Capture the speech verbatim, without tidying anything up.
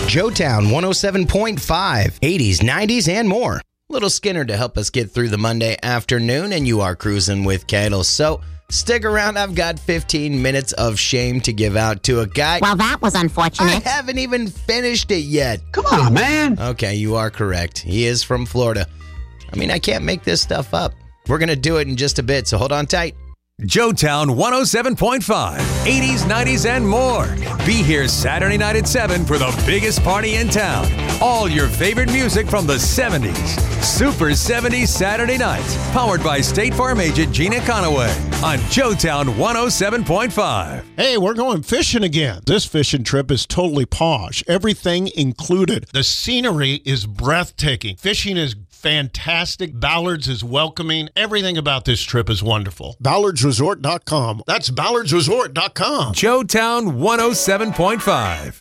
Joetown one oh seven point five, eighties, nineties, and more. Little Skinner to help us get through the Monday afternoon, and you are cruising with Keitel. So stick around. I've got fifteen minutes of shame to give out to a guy. Well, that was unfortunate. I haven't even finished it yet. Come on, man. Okay, you are correct. He is from Florida. I mean, I can't make this stuff up. We're going to do it in just a bit, so hold on tight. Joetown one oh seven point five, eighties, nineties, and more. Be here Saturday night at seven for the biggest party in town. All your favorite music from the seventies. Super seventies Saturday nights. Powered by State Farm agent Gina Conaway on Joetown one oh seven point five. Hey, we're going fishing again. This fishing trip is totally posh. Everything included. The scenery is breathtaking. Fishing is fantastic. Ballards is welcoming. Everything about this trip is wonderful. Ballards Resort dot com. That's Ballards Resort dot com. Joetown one oh seven point five.